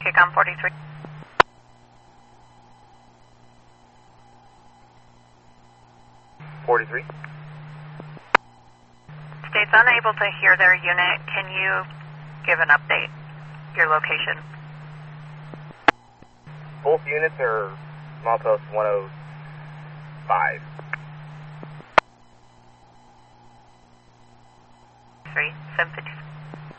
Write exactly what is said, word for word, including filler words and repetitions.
K COM forty-three. forty-three. State's unable to hear their unit. Can you give an update? Your location. Both units are milepost one oh five. Three, seven fifty.